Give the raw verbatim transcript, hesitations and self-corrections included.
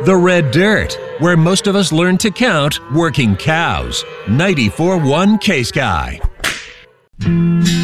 The Red Dirt, where most of us learn to count working cows. ninety-four point one K-Sky.